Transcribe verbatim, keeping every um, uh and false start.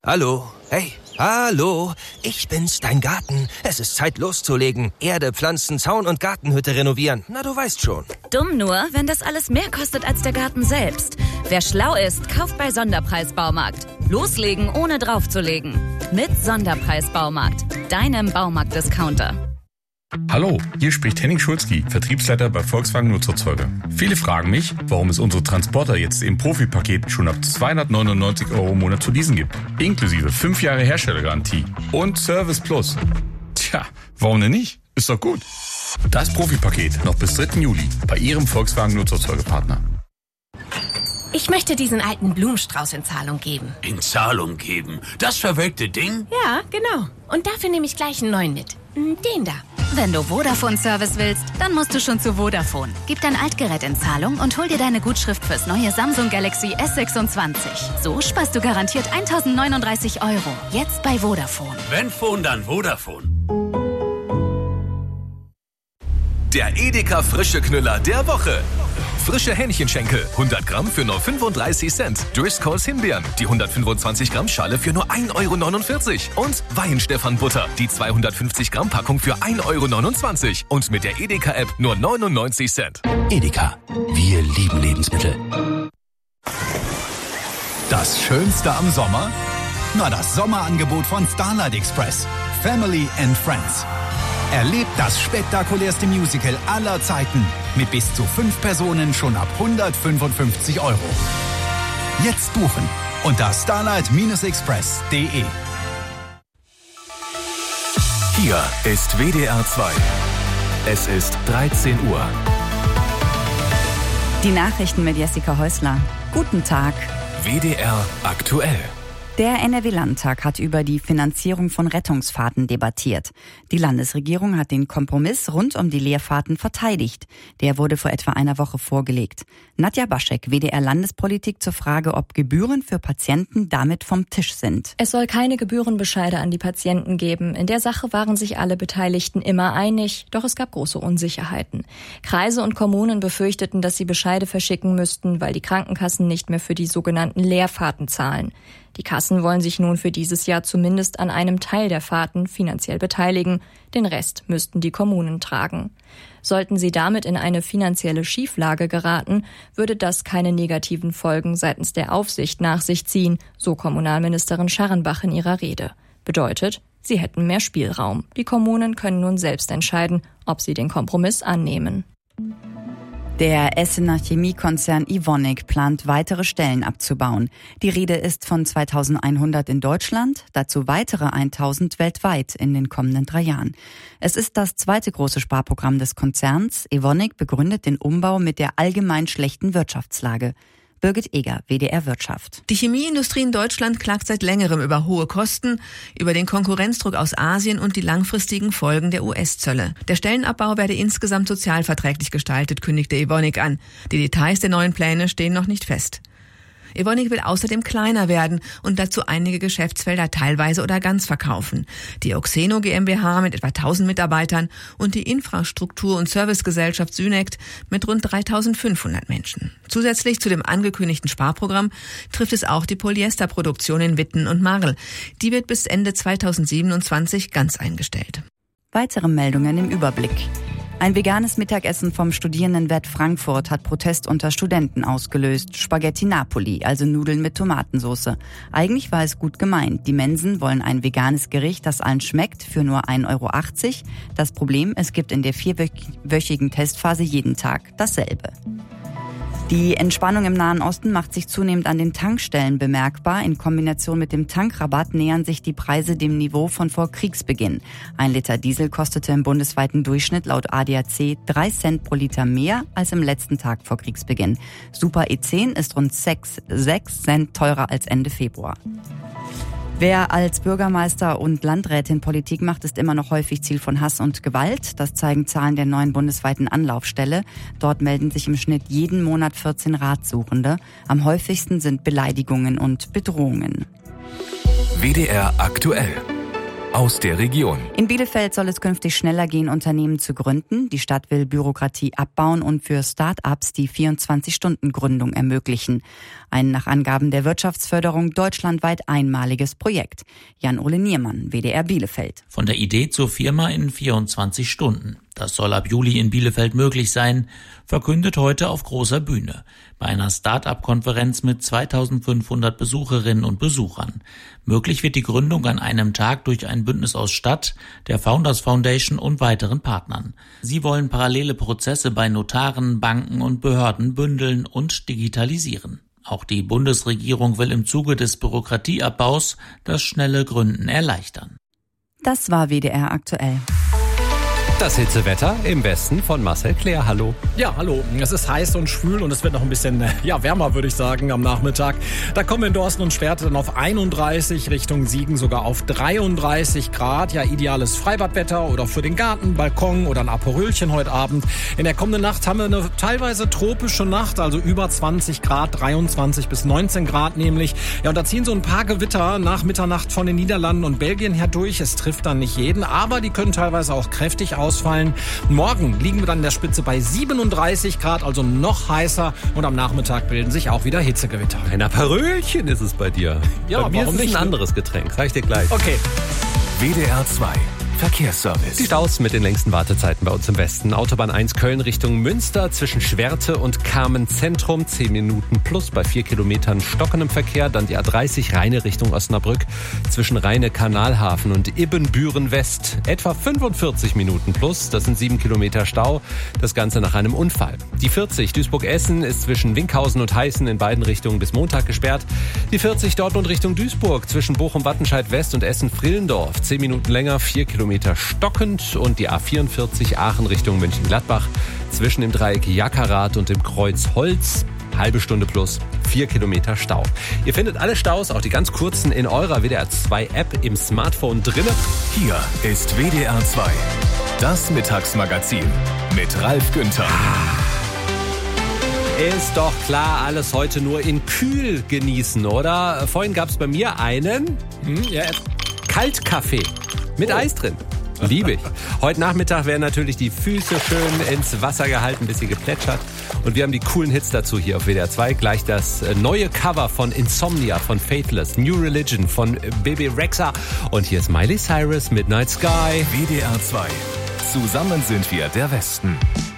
Hallo? Hey, hallo? Ich bin's, dein Garten. Es ist Zeit loszulegen. Erde, Pflanzen, Zaun und Gartenhütte renovieren. Na, du weißt schon. Dumm nur, wenn das alles mehr kostet als der Garten selbst. Wer schlau ist, kauft bei Sonderpreis Baumarkt. Loslegen, ohne draufzulegen. Mit Sonderpreis Baumarkt, deinem Baumarkt-Discounter. Hallo, hier spricht Henning Schulzki, Vertriebsleiter bei Volkswagen Nutzerzeuger. Viele fragen mich, warum es unsere Transporter jetzt im Profipaket schon ab zweihundertneunundneunzig Euro im Monat zu leasen gibt. Inklusive fünf Jahre Herstellergarantie und Service Plus. Tja, warum denn nicht? Ist doch gut. Das Profipaket noch bis dritten Juli bei Ihrem Volkswagen Nutzerzeugerpartner. Ich möchte diesen alten Blumenstrauß in Zahlung geben. In Zahlung geben? Das verwelkte Ding? Ja, genau. Und dafür nehme ich gleich einen neuen mit. Den da. Wenn du Vodafone-Service willst, dann musst du schon zu Vodafone. Gib dein Altgerät in Zahlung und hol dir deine Gutschrift fürs neue Samsung Galaxy S sechsundzwanzig. So sparst du garantiert tausendneununddreißig Euro. Jetzt bei Vodafone. Wenn Phone, dann Vodafone. Der Edeka Frische Knüller der Woche. Frische Hähnchenschenkel, hundert Gramm für nur fünfunddreißig Cent. Driscolls Himbeeren, die hundertfünfundzwanzig Gramm Schale für nur ein Euro neunundvierzig. Und Weihenstephan Butter, die zweihundertfünfzig Gramm Packung für ein Euro neunundzwanzig. Und mit der Edeka-App nur neunundneunzig Cent. Edeka, wir lieben Lebensmittel. Das Schönste am Sommer? Na, das Sommerangebot von Starlight Express. Family and Friends. Erlebt das spektakulärste Musical aller Zeiten mit bis zu fünf Personen schon ab hundertfünfundfünfzig Euro. Jetzt buchen unter starlight express punkt de. Hier ist W D R zwei. Es ist dreizehn Uhr. Die Nachrichten mit Jessica Häusler. Guten Tag. W D R aktuell. Der N R W-Landtag hat über die Finanzierung von Rettungsfahrten debattiert. Die Landesregierung hat den Kompromiss rund um die Leerfahrten verteidigt. Der wurde vor etwa einer Woche vorgelegt. Nadja Baschek, W D R-Landespolitik, zur Frage, ob Gebühren für Patienten damit vom Tisch sind. Es soll keine Gebührenbescheide an die Patienten geben. In der Sache waren sich alle Beteiligten immer einig, doch es gab große Unsicherheiten. Kreise und Kommunen befürchteten, dass sie Bescheide verschicken müssten, weil die Krankenkassen nicht mehr für die sogenannten Leerfahrten zahlen. Die Kassen wollen sich nun für dieses Jahr zumindest an einem Teil der Fahrten finanziell beteiligen. Den Rest müssten die Kommunen tragen. Sollten sie damit in eine finanzielle Schieflage geraten, würde das keine negativen Folgen seitens der Aufsicht nach sich ziehen, so Kommunalministerin Scharrenbach in ihrer Rede. Bedeutet, sie hätten mehr Spielraum. Die Kommunen können nun selbst entscheiden, ob sie den Kompromiss annehmen. Der Essener Chemiekonzern Evonik plant, weitere Stellen abzubauen. Die Rede ist von zweitausendeinhundert in Deutschland, dazu weitere tausend weltweit in den kommenden drei Jahren. Es ist das zweite große Sparprogramm des Konzerns. Evonik begründet den Umbau mit der allgemein schlechten Wirtschaftslage. Birgit Eger, W D R Wirtschaft. Die Chemieindustrie in Deutschland klagt seit längerem über hohe Kosten, über den Konkurrenzdruck aus Asien und die langfristigen Folgen der U S-Zölle. Der Stellenabbau werde insgesamt sozialverträglich gestaltet, kündigte Evonik an. Die Details der neuen Pläne stehen noch nicht fest. Evonik will außerdem kleiner werden und dazu einige Geschäftsfelder teilweise oder ganz verkaufen. Die Oxeno GmbH mit etwa tausend Mitarbeitern und die Infrastruktur- und Servicegesellschaft Synect mit rund dreitausendfünfhundert Menschen. Zusätzlich zu dem angekündigten Sparprogramm trifft es auch die Polyesterproduktion in Witten und Marl. Die wird bis Ende zweitausendsiebenundzwanzig ganz eingestellt. Weitere Meldungen im Überblick. Ein veganes Mittagessen vom Studierendenwerk Frankfurt hat Protest unter Studenten ausgelöst. Spaghetti Napoli, also Nudeln mit Tomatensauce. Eigentlich war es gut gemeint. Die Mensen wollen ein veganes Gericht, das allen schmeckt, für nur ein Euro achtzig. Das Problem, es gibt in der vierwöchigen Testphase jeden Tag dasselbe. Die Entspannung im Nahen Osten macht sich zunehmend an den Tankstellen bemerkbar. In Kombination mit dem Tankrabatt nähern sich die Preise dem Niveau von vor Kriegsbeginn. Ein Liter Diesel kostete im bundesweiten Durchschnitt laut A D A C drei Cent pro Liter mehr als im letzten Tag vor Kriegsbeginn. Super E zehn ist rund sechs Cent teurer als Ende Februar. Wer als Bürgermeister und Landrätin Politik macht, ist immer noch häufig Ziel von Hass und Gewalt. Das zeigen Zahlen der neuen bundesweiten Anlaufstelle. Dort melden sich im Schnitt jeden Monat vierzehn Ratsuchende. Am häufigsten sind Beleidigungen und Bedrohungen. W D R aktuell. aus der Region. In Bielefeld soll es künftig schneller gehen, Unternehmen zu gründen. Die Stadt will Bürokratie abbauen und für Start-ups die vierundzwanzig-Stunden-Gründung ermöglichen. Ein nach Angaben der Wirtschaftsförderung deutschlandweit einmaliges Projekt. Jan-Ole Niermann, W D R Bielefeld. Von der Idee zur Firma in vierundzwanzig Stunden. Das soll ab Juli in Bielefeld möglich sein, verkündet heute auf großer Bühne. Bei einer Start-up-Konferenz mit zweitausendfünfhundert Besucherinnen und Besuchern. Möglich wird die Gründung an einem Tag durch ein Bündnis aus Stadt, der Founders Foundation und weiteren Partnern. Sie wollen parallele Prozesse bei Notaren, Banken und Behörden bündeln und digitalisieren. Auch die Bundesregierung will im Zuge des Bürokratieabbaus das schnelle Gründen erleichtern. Das war W D R aktuell. Das Hitzewetter im Westen von Marcel Claire. Hallo. Ja, hallo. Es ist heiß und schwül und es wird noch ein bisschen ja, wärmer, würde ich sagen, am Nachmittag. Da kommen wir in Dorsten und Schwerte dann auf einunddreißig, Richtung Siegen sogar auf dreiunddreißig Grad. Ja, ideales Freibadwetter oder für den Garten, Balkon oder ein Aperölchen heute Abend. In der kommenden Nacht haben wir eine teilweise tropische Nacht, also über zwanzig Grad, dreiundzwanzig bis neunzehn Grad nämlich. Ja, und da ziehen so ein paar Gewitter nach Mitternacht von den Niederlanden und Belgien her durch. Es trifft dann nicht jeden, aber die können teilweise auch kräftig aus. Ausfallen. Morgen liegen wir dann in der Spitze bei siebenunddreißig Grad, also noch heißer. Und am Nachmittag bilden sich auch wieder Hitzegewitter. Ein Aperölchen ist es bei dir. Ja, bei mir warum ist es nicht? Ein anderes Getränk. Sag ich dir gleich. Okay. W D R zwei Verkehrsservice. Die Staus mit den längsten Wartezeiten bei uns im Westen. Autobahn eins Köln Richtung Münster zwischen Schwerte und Kamen Zentrum. zehn Minuten plus bei vier Kilometern stockendem Verkehr. Dann die A dreißig Rheine Richtung Osnabrück zwischen Rheine Kanalhafen und Ibbenbüren West. Etwa fünfundvierzig Minuten plus. Das sind sieben Kilometer Stau. Das Ganze nach einem Unfall. Die vierzig Duisburg-Essen ist zwischen Winkhausen und Heißen in beiden Richtungen bis Montag gesperrt. Die vierzig Dortmund Richtung Duisburg zwischen Bochum-Wattenscheid West und Essen-Frillendorf. zehn Minuten länger, vier Kilometer stockend. Und die A vierundvierzig Aachen Richtung Mönchengladbach zwischen dem Dreieck Jackerath und dem Kreuz Holz. Halbe Stunde plus, vier Kilometer Stau. Ihr findet alle Staus, auch die ganz kurzen, in eurer W D R zwei App im Smartphone drinne. Hier ist W D R zwei, das Mittagsmagazin mit Ralf Günther. Ist doch klar, alles heute nur in kühl genießen, oder? Vorhin gab es bei mir einen hm, ja, Kaltkaffee mit oh. Eis drin. Liebe ich. Heute Nachmittag werden natürlich die Füße schön ins Wasser gehalten, bis sie geplätschert. Und wir haben die coolen Hits dazu hier auf W D R zwei. Gleich das neue Cover von Insomnia von Faithless, New Religion von Bebe Rexha. Und hier ist Miley Cyrus, Midnight Sky. W D R zwei. Zusammen sind wir der Westen.